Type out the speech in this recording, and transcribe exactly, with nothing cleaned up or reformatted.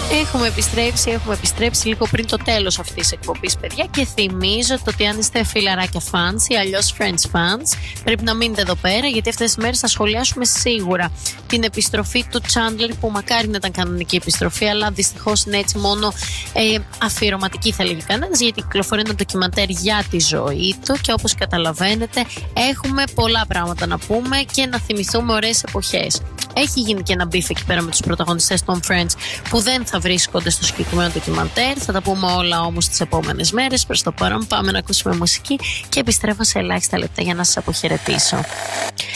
Έχουμε επιστρέψει, έχουμε επιστρέψει λίγο πριν το τέλος αυτής της εκπομπής, παιδιά, και θυμίζω ότι αν είστε φιλαράκια fans ή αλλιώς friends fans, πρέπει να μείνετε εδώ πέρα, γιατί αυτές τις μέρες θα σχολιάσουμε σίγουρα την επιστροφή του Chandler, που μακάρι να ήταν κανονική επιστροφή, αλλά δυστυχώς είναι έτσι μόνο ε, αφιερωματική, θα λέγει κανένας, γιατί κυκλοφορεί ένα ντοκιμαντέρ για τη ζωή του και όπως καταλαβαίνετε έχουμε πολλά πράγματα να πούμε και να θυμηθούμε ωραίες εποχές. Έχει γίνει και ένα μπιφ εκεί πέρα με τους πρωταγωνιστές των Friends που δεν θα βρίσκονται στο συγκεκριμένο ντοκιμαντέρ. Θα τα πούμε όλα όμως τις επόμενες μέρες. Προς το παρόν πάμε να ακούσουμε μουσική και επιστρέφω σε ελάχιστα λεπτά για να σας αποχαιρετήσω.